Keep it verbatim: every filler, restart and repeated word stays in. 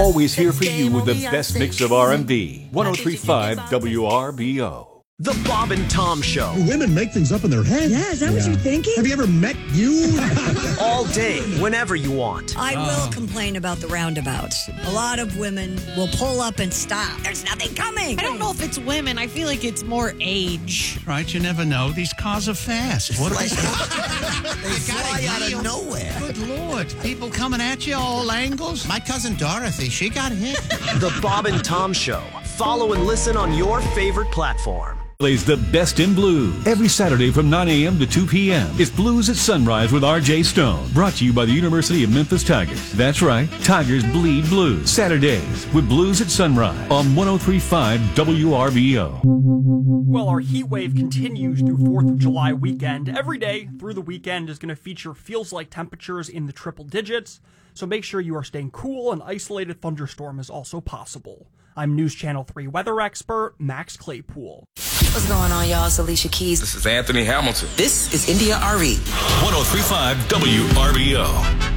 always here for you with the best mix of R and B. one oh three point five W R B O. The Bob and Tom Show. Women make things up in their head. Yeah, is that yeah. what you're thinking? Have you ever met you? All day, whenever you want. I will uh. complain about the roundabouts. A lot of women will pull up and stop. There's nothing coming. I don't know if it's women. I feel like it's more age. Right, you never know. These cars are fast. What are they? They fly out of nowhere. Good Lord. People coming at you all angles. My cousin Dorothy, she got hit. The Bob and Tom Show. Follow and listen on your favorite platform. Plays the best in blues every Saturday from nine a.m. to two p.m. It's Blues at Sunrise with R J Stone. Brought to you by the University of Memphis Tigers. That's right, Tigers bleed blues. Saturdays with Blues at Sunrise on one oh three point five W R B O. Well, our heat wave continues through fourth of July weekend. Every day through the weekend is going to feature feels-like temperatures in the triple digits, so make sure you are staying cool. An isolated thunderstorm is also possible. I'm News Channel three weather expert Max Claypool. What's going on, y'all? It's Alicia Keys. This is Anthony Hamilton. This is India Ari. one oh three point five W R B O.